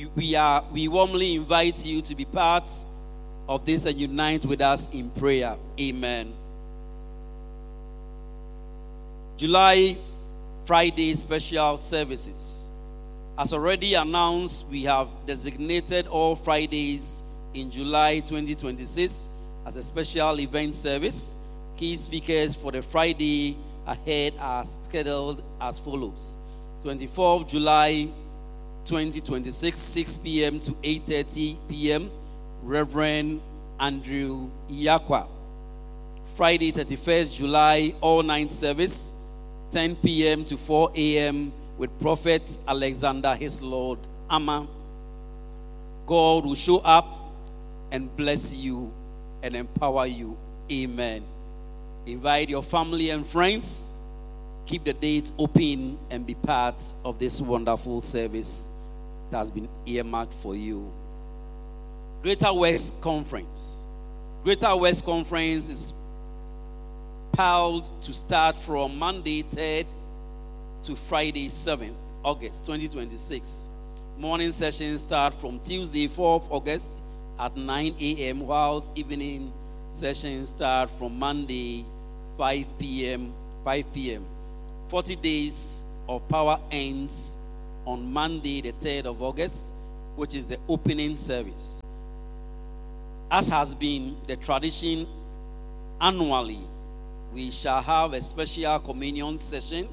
we warmly invite you to be part of this and unite with us in prayer. Amen. July Friday special services. As already announced, we have designated all Fridays in July 2026 as a special event service. Key speakers for the Friday ahead are scheduled as follows. 24th July 2026, 6 p.m. to 8:30 p.m., Reverend Andrew Iyakwa. Friday 31st July, all-night service, 10 p.m. to 4 a.m. with Prophet Alexander His Lord Amma. God will show up and bless you and empower you. Amen. Invite your family and friends. Keep the date open and be part of this wonderful service that has been earmarked for you. Greater West Conference. Greater West Conference is piled to start from Monday 3rd to Friday 7th August 2026. Morning sessions start from Tuesday 4th August at 9 a.m. whilst evening sessions start from Monday 5 p.m. 40 days of power ends on Monday the 3rd of August, which is the opening service. As has been the tradition annually, we shall have a special communion session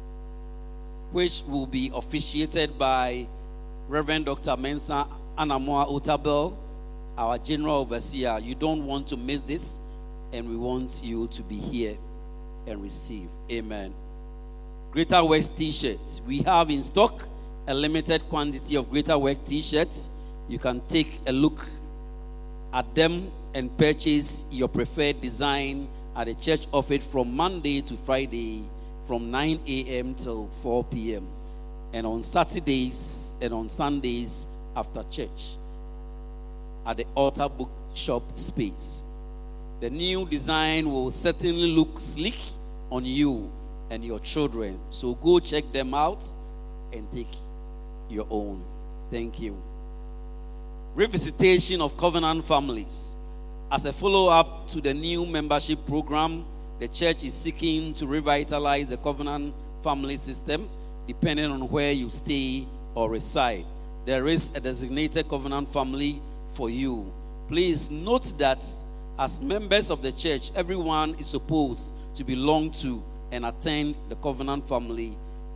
which will be officiated by Reverend Dr. Mensa Anamoa Otabel, our General Overseer. You don't want to miss this, and we want you to be here and receive. Amen. Greater West t-shirts. We have in stock a limited quantity of Greater West t-shirts. You can take a look at them and purchase your preferred design at the church office from Monday to Friday from 9 a.m. till 4 p.m. and on Saturdays and on Sundays after church at the Altar Bookshop space. The new design will certainly look sleek on you and your children. So go check them out and take your own. Thank you. Revisitation of Covenant Families. As a follow-up to the new membership program, the church is seeking to revitalize the Covenant family system depending on where you stay or reside. There is a designated Covenant family for you. Please note that as members of the church, everyone is supposed to belong to and attend the Covenant family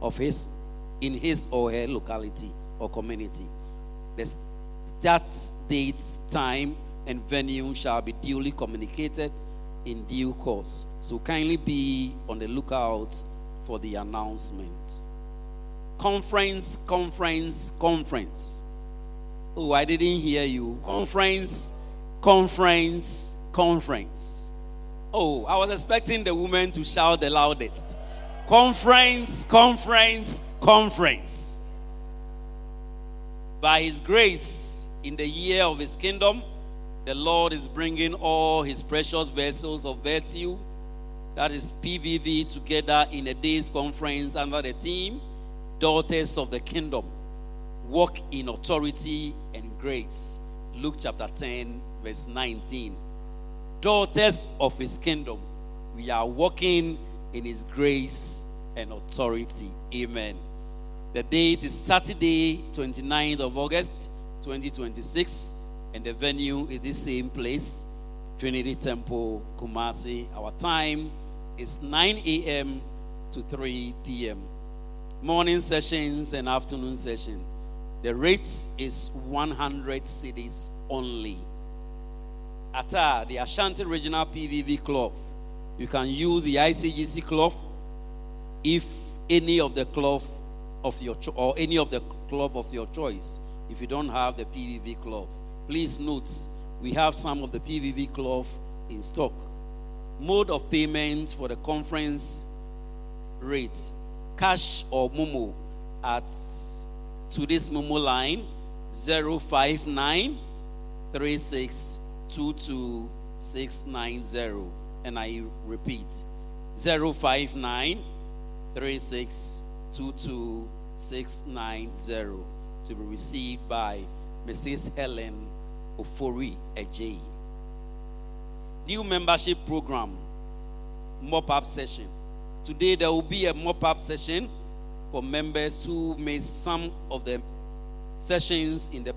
in his or her locality or community. The start date, time, and venue shall be duly communicated in due course. So kindly be on the lookout for the announcement. Conference. Oh, I didn't hear you. Conference. Oh, I was expecting the woman to shout the loudest. Conference. By His grace, in the year of His kingdom, the Lord is bringing all His precious vessels of virtue, that is PVV, together in a day's conference under the theme, Daughters of the Kingdom, Walk in Authority and Grace. Luke chapter 10, verse 19. Daughters of His kingdom, we are walking in His grace and authority. Amen. The date is Saturday, 29th of August, 2026. And the venue is the same place, Trinity Temple, Kumasi. Our time is 9 a.m. to 3 p.m. Morning sessions and afternoon session. The rate is 100 cedis only. Ata, the Ashanti Regional PVV cloth. You can use the ICGC cloth if any of the cloth of your any of the cloth of your choice. If you don't have the PVV cloth. Please note, we have some of the PVV cloth in stock. Mode of payment for the conference rate, cash or Momo to this Momo line, 059-3622-690. And I repeat, 059-3622-690. to be received by Mrs. Helen Ofori Ejei. New membership program, mop-up session. Today there will be a mop-up session for members who missed some of the sessions in the